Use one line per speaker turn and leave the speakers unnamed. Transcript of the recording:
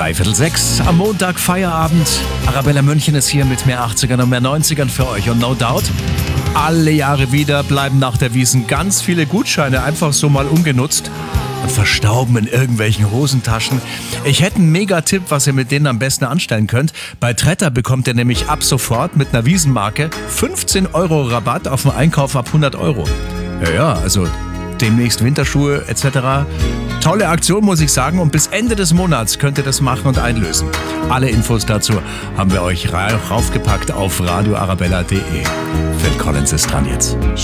5:45 am Montag Feierabend. Arabella München ist hier mit mehr 80ern und mehr 90ern für euch. Und no doubt, alle Jahre wieder bleiben nach der Wiesn ganz viele Gutscheine einfach so mal ungenutzt und verstauben in irgendwelchen Hosentaschen. Ich hätte einen Mega-Tipp, was ihr mit denen am besten anstellen könnt. Bei Tretter bekommt ihr nämlich ab sofort mit einer Wiesnmarke 15 € Rabatt auf den Einkauf ab 100 €. Ja, also demnächst Winterschuhe etc. Tolle Aktion, muss ich sagen. Und bis Ende des Monats könnt ihr das machen und einlösen. Alle Infos dazu haben wir euch raufgepackt auf radioarabella.de. Phil Collins ist dran jetzt.